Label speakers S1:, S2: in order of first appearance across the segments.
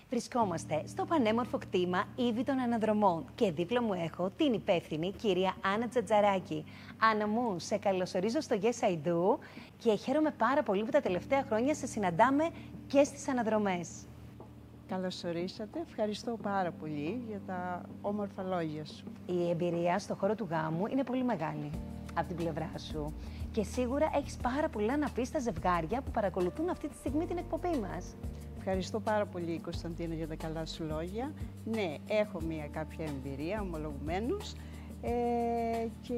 S1: Βρισκόμαστε στο πανέμορφο κτήμα Ήβη των Αναδρομών και δίπλα μου έχω την υπεύθυνη κυρία Άννα Τζατζαράκη. Άννα μου, σε καλωσορίζω στο Yes I Do και χαίρομαι πάρα πολύ που τα τελευταία χρόνια σε συναντάμε και στις αναδρομές.
S2: Καλώς ορίσατε. Ευχαριστώ πάρα πολύ για τα όμορφα λόγια σου.
S1: Η εμπειρία στο χώρο του γάμου είναι πολύ μεγάλη από την πλευρά σου και σίγουρα έχεις πάρα πολλά να πεις στα ζευγάρια που παρακολουθούν αυτή τη στιγμή την εκπομπή μας.
S2: Ευχαριστώ πάρα πολύ, Κωνσταντίνα, για τα καλά σου λόγια. Ναι, έχω κάποια εμπειρία, ομολογουμένως, και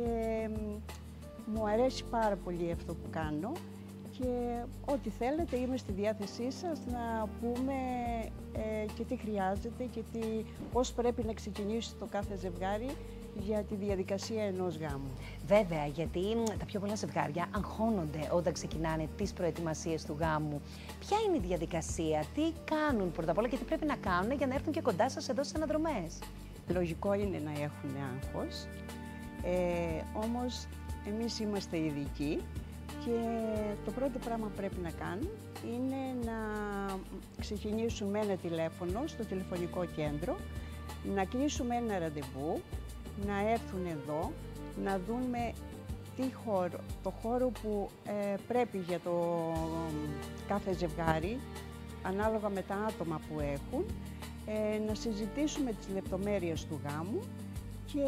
S2: μου αρέσει πάρα πολύ αυτό που κάνω και ό,τι θέλετε είμαι στη διάθεσή σας να πούμε και τι χρειάζεται και πώς πρέπει να ξεκινήσει το κάθε ζευγάρι για τη διαδικασία ενός γάμου.
S1: Βέβαια, γιατί τα πιο πολλά ζευγάρια αγχώνονται όταν ξεκινάνε τις προετοιμασίες του γάμου. Ποια είναι η διαδικασία, τι κάνουν πρώτα απ' όλα και τι πρέπει να κάνουν για να έρθουν και κοντά σας εδώ στις αναδρομές?
S2: Λογικό είναι να έχουν άγχος, όμως εμείς είμαστε ειδικοί και το πρώτο πράγμα που πρέπει να κάνουν είναι να ξεκινήσουν με ένα τηλέφωνο στο τηλεφωνικό κέντρο, να κλείσουμε ένα ραντεβού, να έρθουν εδώ, να δούμε το χώρο που πρέπει για το κάθε ζευγάρι, ανάλογα με τα άτομα που έχουν, να συζητήσουμε τις λεπτομέρειες του γάμου και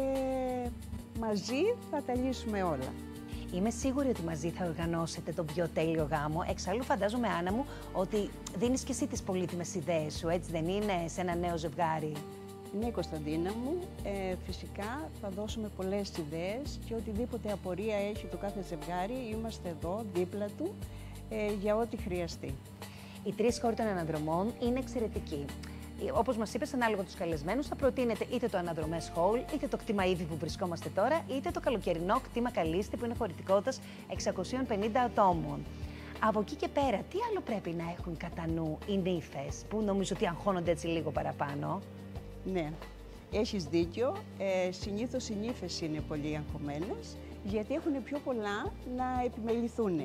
S2: μαζί θα τα λύσουμε όλα.
S1: Είμαι σίγουρη ότι μαζί θα οργανώσετε τον πιο τέλειο γάμο. Εξάλλου φαντάζομαι, Άννα μου, ότι δίνεις και εσύ τις πολύτιμες ιδέες σου, έτσι δεν είναι, σε ένα νέο ζευγάρι?
S2: Ναι, Κωνσταντίνα μου, φυσικά θα δώσουμε πολλές ιδέες και οτιδήποτε απορία έχει το κάθε ζευγάρι, είμαστε εδώ δίπλα του για ό,τι χρειαστεί.
S1: Οι τρεις χώροι των αναδρομών είναι εξαιρετικοί. Όπως μας είπες, ανάλογα τους καλεσμένους, θα προτείνετε είτε το Αναδρομές Hall, είτε το κτήμα Ήβη που βρισκόμαστε τώρα, είτε το καλοκαιρινό κτήμα Καλίστη που είναι χωρητικότητας 650 ατόμων. Από εκεί και πέρα, τι άλλο πρέπει να έχουν κατά νου οι νύφες, που νομίζω ότι αγχώνονται έτσι λίγο παραπάνω?
S2: Ναι, έχεις δίκιο. Συνήθως οι νύφες είναι πολύ αγχωμένες, γιατί έχουν πιο πολλά να επιμεληθούν.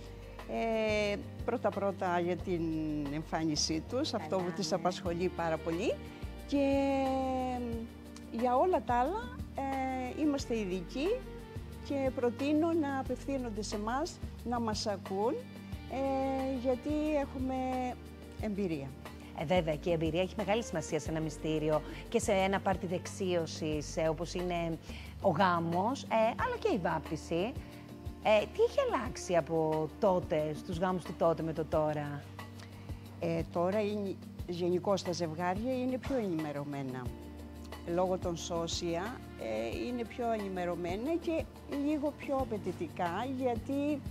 S2: Πρώτα-πρώτα για την εμφάνισή τους, αυτό που τις απασχολεί πάρα πολύ, και για όλα τα άλλα είμαστε ειδικοί και προτείνω να απευθύνονται σε εμάς, να μας ακούν, γιατί έχουμε εμπειρία.
S1: Βέβαια, και η εμπειρία έχει μεγάλη σημασία σε ένα μυστήριο και σε ένα πάρτι δεξίωσης, όπως είναι ο γάμος, αλλά και η βάπτιση. Τι έχει αλλάξει από τότε, στους γάμους του τότε με το τώρα?
S2: Τώρα γενικώς τα ζευγάρια είναι πιο ενημερωμένα. Λόγω των social είναι πιο ενημερωμένα και λίγο πιο απαιτητικά, γιατί...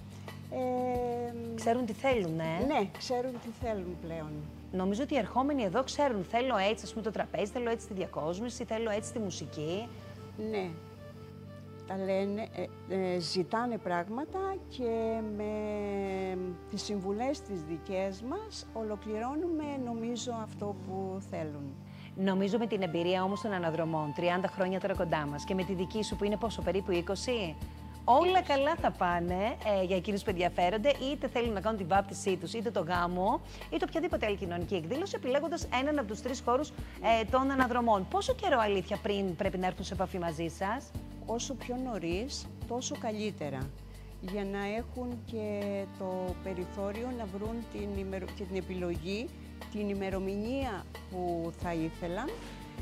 S1: ξέρουν τι θέλουν,
S2: Ναι, ξέρουν τι θέλουν πλέον.
S1: Νομίζω ότι οι ερχόμενοι εδώ ξέρουν, θέλω έτσι ας πούμε το τραπέζι, θέλω έτσι τη διακόσμηση, θέλω έτσι τη μουσική.
S2: Ναι, τα λένε, ζητάνε πράγματα και με τις συμβουλές τις δικές μας ολοκληρώνουμε νομίζω αυτό που θέλουν.
S1: Νομίζω με την εμπειρία όμως των αναδρομών, 30 χρόνια τώρα κοντά μας και με τη δική σου που είναι πόσο, περίπου 20, όλα καλά θα πάνε για εκείνους που ενδιαφέρονται, είτε θέλουν να κάνουν την βάπτισή τους, είτε το γάμο, είτε οποιαδήποτε άλλη κοινωνική εκδήλωση, επιλέγοντας έναν από τους τρεις χώρους των αναδρομών. Πόσο καιρό, αλήθεια, πριν πρέπει να έρθουν σε επαφή μαζί σας?
S2: Όσο πιο νωρίς, τόσο καλύτερα, για να έχουν και το περιθώριο να βρουν και την επιλογή, την ημερομηνία που θα ήθελαν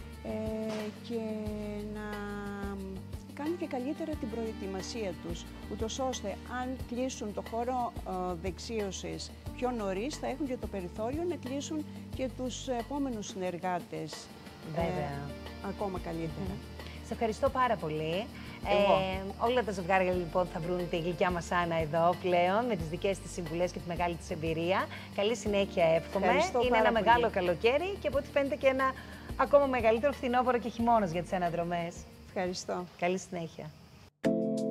S2: και να κάνουν και καλύτερα την προετοιμασία τους, ούτως ώστε αν κλείσουν το χώρο δεξίωσης πιο νωρίς, θα έχουν και το περιθώριο να κλείσουν και τους επόμενους συνεργάτες.
S1: Βέβαια.
S2: Ακόμα καλύτερα.
S1: Σε ευχαριστώ πάρα πολύ. Όλα τα ζευγάρια λοιπόν θα βρουν τη γλυκιά μας Άννα εδώ πλέον με τις δικές της συμβουλές και τη μεγάλη της εμπειρία. Καλή συνέχεια εύχομαι. Είναι ένα μεγάλο καλοκαίρι και από ό,τι φαίνεται και ένα ακόμα μεγαλύτερο φθινόπωρο και χειμώνας για τις αναδρομές.
S2: Ευχαριστώ.
S1: Καλή συνέχεια.